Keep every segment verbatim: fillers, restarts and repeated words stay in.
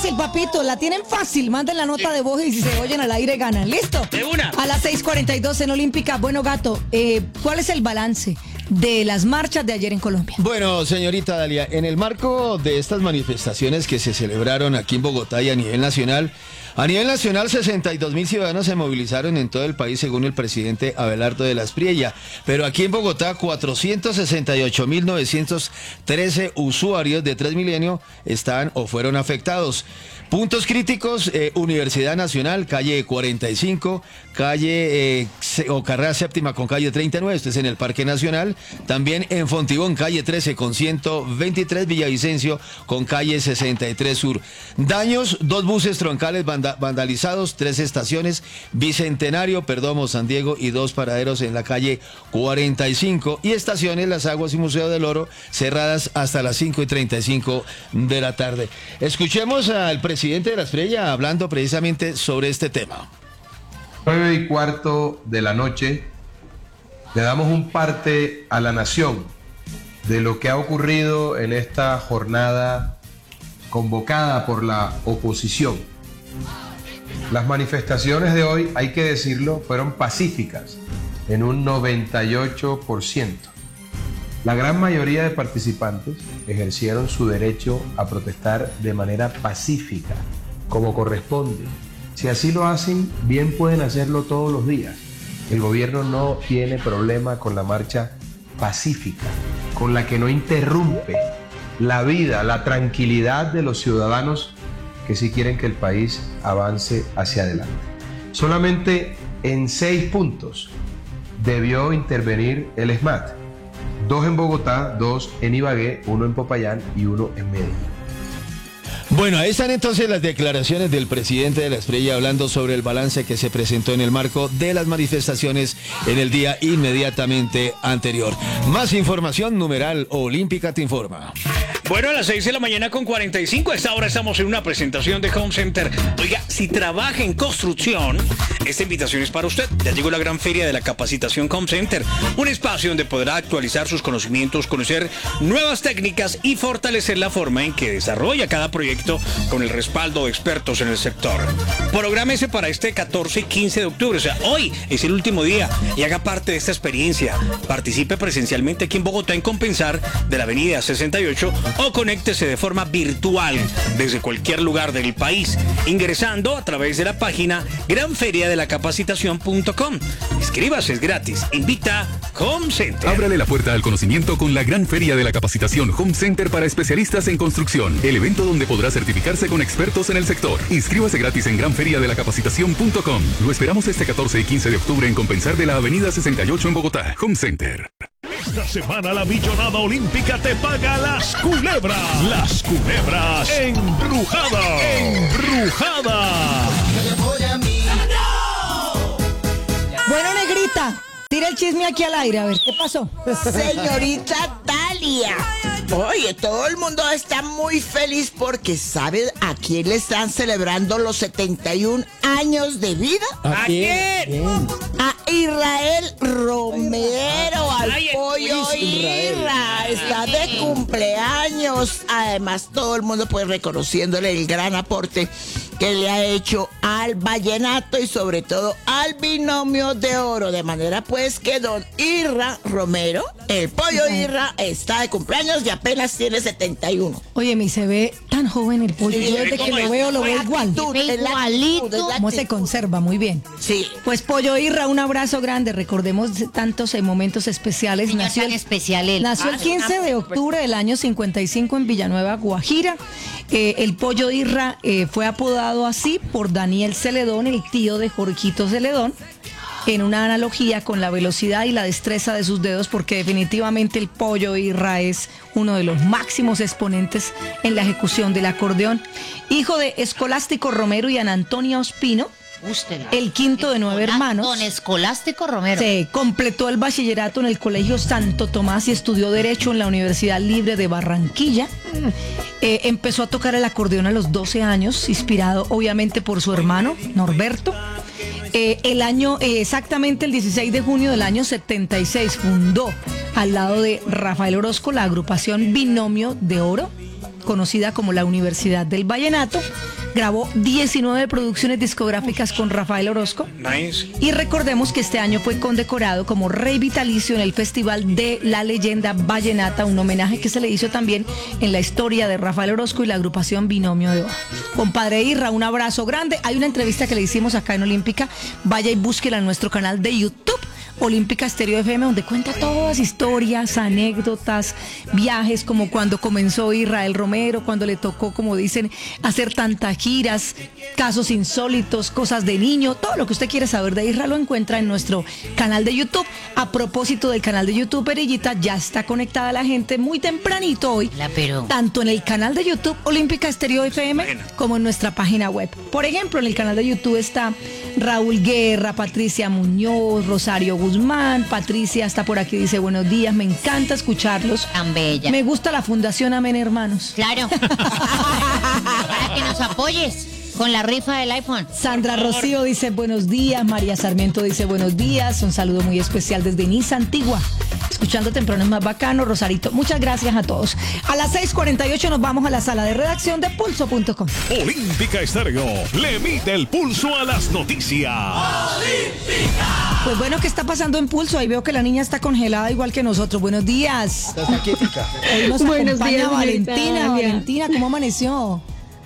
fácil, papito. La tienen fácil. Manden la nota de voz y si se oyen al aire ganan. ¿Listo? De una. A las seis cuarenta y dos en Olímpica. Bueno, Gato, eh, ¿cuál es el balance de las marchas de ayer en Colombia? Bueno, señorita Dalia, en el marco de estas manifestaciones que se celebraron aquí en Bogotá y a nivel nacional, a nivel nacional sesenta y dos mil ciudadanos se movilizaron en todo el país según el presidente Abelardo de la Espriella, pero aquí en Bogotá cuatrocientos sesenta y ocho mil novecientos trece usuarios de Transmilenio están o fueron afectados. Puntos críticos, eh, Universidad Nacional, calle cuarenta y cinco, calle eh, o carrera séptima con calle treinta y nueve, esto es en el Parque Nacional. También en Fontibón, calle trece con ciento veintitrés, Villavicencio con calle sesenta y tres Sur. Daños, dos buses troncales vanda vandalizados, tres estaciones, Bicentenario, Perdomo, San Diego y dos paraderos en la calle cuarenta y cinco. Y estaciones, Las Aguas y Museo del Oro, cerradas hasta las cinco y treinta y cinco de la tarde. Escuchemos al presidente presidente de la Espriella hablando precisamente sobre este tema. Nueve y cuarto de la noche le damos un parte a la nación de lo que ha ocurrido en esta jornada convocada por la oposición. Las manifestaciones de hoy, hay que decirlo, fueron pacíficas en un noventa y ocho por ciento. La gran mayoría de participantes ejercieron su derecho a protestar de manera pacífica, como corresponde. Si así lo hacen, bien pueden hacerlo todos los días. El gobierno no tiene problema con la marcha pacífica, con la que no interrumpe la vida, la tranquilidad de los ciudadanos que sí quieren que el país avance hacia adelante. Solamente en seis puntos debió intervenir el SMAT. Dos en Bogotá, dos en Ibagué, uno en Popayán y uno en Medellín. Bueno, ahí están entonces las declaraciones del presidente de la Espriella hablando sobre el balance que se presentó en el marco de las manifestaciones en el día inmediatamente anterior. Más información, numeral Olímpica te informa. Bueno, a las seis de la mañana con cuarenta y cinco, a esta hora estamos en una presentación de Home Center. Oiga, si trabaja en construcción, esta invitación es para usted. Ya llegó la gran feria de la capacitación Home Center, un espacio donde podrá actualizar sus conocimientos, conocer nuevas técnicas y fortalecer la forma en que desarrolla cada proyecto con el respaldo de expertos en el sector. Prográmese para este catorce y quince de octubre, o sea, hoy es el último día y haga parte de esta experiencia. Participe presencialmente aquí en Bogotá en Compensar de la avenida sesenta y ocho o conéctese de forma virtual desde cualquier lugar del país, ingresando a través de la página gran feria de la capacitación punto com. Inscríbase, es gratis. Invita Home Center. Ábrale la puerta al conocimiento con la gran feria de la capacitación Home Center para especialistas en construcción. El evento donde podrá certificarse con expertos en el sector. Inscríbase gratis en gran feria de la capacitación punto com. Lo esperamos este catorce y quince de octubre en Compensar de la avenida sesenta y ocho en Bogotá. Home Center. Esta semana la Millonada Olímpica te paga las culebras. Las culebras embrujadas. Embrujadas. Bueno, negrita, tira el chisme aquí al aire, a ver, ¿qué pasó? Señorita Dalia, oye, todo el mundo está muy feliz porque ¿sabe a quién le están celebrando los setenta y un años de vida? ¿A quién? A Israel Romero, al Ay, pollo Irra, está de cumpleaños. Además, todo el mundo pues reconociéndole el gran aporte que le ha hecho al vallenato y sobre todo al binomio de oro. De manera pues que don Irra Romero, el pollo Irra, está de cumpleaños y apenas tiene setenta y uno. Oye, mi se ve tan joven el pollo. Sí, Yo desde que lo veo, lo veo igual. Igualito. ¿Cómo se conserva? Muy bien. Sí. Pues pollo Irra, un abrazo grande. Recordemos tantos eh, momentos especiales. Sí, nació tan el, especial él. nació el quince de octubre del año cincuenta y cinco en Villanueva, Guajira. Eh, el pollo Irra eh, fue apodado así por Daniel Celedón, el tío de Jorgito Celedón, en una analogía con la velocidad y la destreza de sus dedos, porque definitivamente el pollo Irra es uno de los máximos exponentes en la ejecución del acordeón. Hijo de Escolástico Romero y Ana Antonia Ospino, Ústela. el quinto de nueve hermanos. Don Escolástico Romero. Se completó el bachillerato en el Colegio Santo Tomás y estudió Derecho en la Universidad Libre de Barranquilla. Eh, empezó a tocar el acordeón a los doce años, inspirado obviamente por su hermano, Norberto. Eh, el año, eh, exactamente el dieciséis de junio del año setenta y seis, fundó al lado de Rafael Orozco la agrupación Binomio de Oro. conocida como la Universidad del Vallenato. Grabó diecinueve producciones discográficas con Rafael Orozco. Nice. Y recordemos que este año fue condecorado como rey vitalicio en el Festival de la Leyenda Vallenata, un homenaje que se le hizo también en la historia de Rafael Orozco y la agrupación Binomio de Oro. Compadre Irra, un abrazo grande. Hay una entrevista que le hicimos acá en Olímpica. Vaya y búsquela en nuestro canal de YouTube, Olímpica Estéreo F M, donde cuenta todas historias, anécdotas, viajes, como cuando comenzó Israel Romero, cuando le tocó, como dicen, hacer tantas giras, casos insólitos, cosas de niño, todo lo que usted quiere saber de Israel lo encuentra en nuestro canal de YouTube. A propósito del canal de YouTube, Perillita, ya está conectada la gente muy tempranito hoy, La pero. tanto en el canal de YouTube Olímpica Estéreo F M Bueno. como en nuestra página web. Por ejemplo, en el canal de YouTube está Raúl Guerra, Patricia Muñoz, Rosario Guzmán. Patricia está por aquí, dice buenos días, me encanta escucharlos. Tan bella. Me gusta la Fundación Amén Hermanos. Claro. Para que nos apoyes con la rifa del iPhone. Sandra Rocío dice buenos días, María Sarmiento dice buenos días, un saludo muy especial desde Niza, Antigua. Escuchando temprano es más bacano, Rosarito. Muchas gracias a todos. A las seis cuarenta y ocho nos vamos a la sala de redacción de pulso punto com. Olímpica Estéreo le mide el pulso a las noticias. Pues bueno, ¿qué está pasando en Pulso? Ahí veo que la niña está congelada igual que nosotros. Buenos días. Está quietica. Hoy nos Buenos acompaña días, Valentina. señorita. Valentina, ¿cómo amaneció?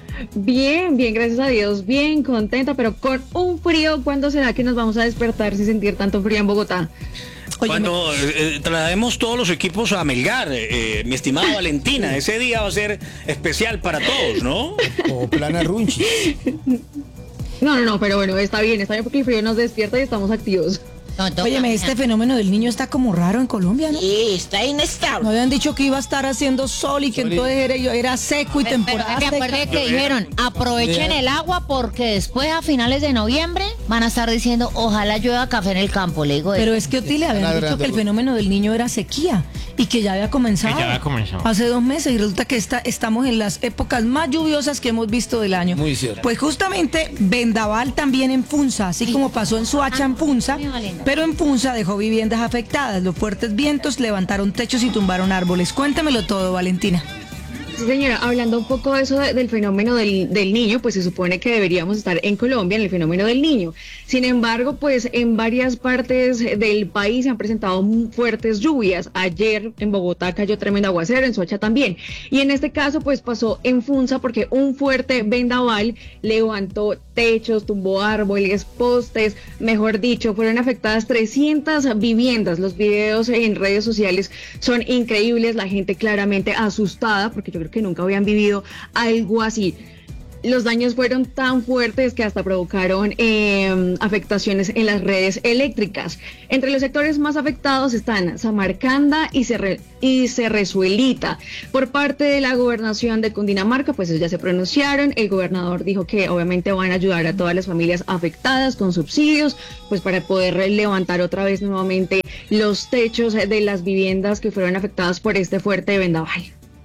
Bien, bien, gracias a Dios, bien contenta, pero con un frío. ¿Cuándo será que nos vamos a despertar sin sentir tanto frío en Bogotá? Oye, Cuando eh, traemos todos los equipos a Melgar, eh, mi estimada Valentina, ese día va a ser especial para todos, ¿no? O plana runchi. No, no, no, pero bueno, está bien, está bien porque el frío nos despierta y estamos activos. No, toca, Óyeme, mija. este fenómeno del niño está como raro en Colombia, ¿no? Sí, está No inestable. habían dicho que iba a estar haciendo sol y que Sol y- entonces era, era seco y Pero, pero temporada me acuerdo seca. que dijeron, aprovechen el agua porque después a finales de noviembre van a estar diciendo, ojalá llueva café en el campo. Le digo, Pero es que Otile habían dicho ladrando, que el güey. fenómeno del niño era sequía y que ya había comenzado. Que ya había comenzado. Hace dos meses y resulta que está, estamos en las épocas más lluviosas que hemos visto del año. Muy cierto. Pues justamente vendaval también en Funza, así como pasó en Soacha en Funza, mi Valinda. pero en Funza dejó viviendas afectadas. Los fuertes vientos levantaron techos y tumbaron árboles. Cuéntamelo todo, Valentina. Sí, señora, hablando un poco de eso de- del fenómeno del, del niño, pues se supone que deberíamos estar en Colombia en el fenómeno del niño. Sin embargo, pues en varias partes del país se han presentado muy fuertes lluvias. Ayer en Bogotá cayó tremendo aguacero, en Soacha también. Y en este caso, pues pasó en Funza porque un fuerte vendaval levantó techos, tumbó árboles, postes, mejor dicho, fueron afectadas trescientas viviendas. Los videos en redes sociales son increíbles, la gente claramente asustada porque yo creo que nunca habían vivido algo así. Los daños fueron tan fuertes que hasta provocaron eh, afectaciones en las redes eléctricas. Entre los sectores más afectados están Samarcanda y, Cerre, y Cerrezuelita. Por parte de la gobernación de Cundinamarca, pues ellos ya se pronunciaron. El gobernador dijo que obviamente van a ayudar a todas las familias afectadas con subsidios, pues para poder levantar otra vez nuevamente los techos de las viviendas que fueron afectadas por este fuerte vendaval.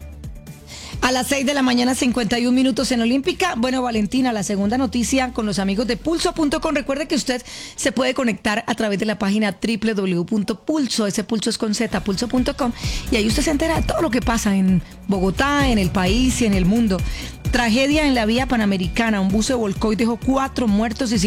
A las seis de la mañana, cincuenta y un minutos en Olímpica. Bueno, Valentina, la segunda noticia con los amigos de pulso punto com. Recuerde que usted se puede conectar a través de la página doble u doble u doble u punto pulso, ese pulso es con Z, pulso punto com, y ahí usted se entera de todo lo que pasa en Bogotá, en el país y en el mundo. Tragedia en la vía panamericana. Un bus se volcó y dejó cuatro muertos y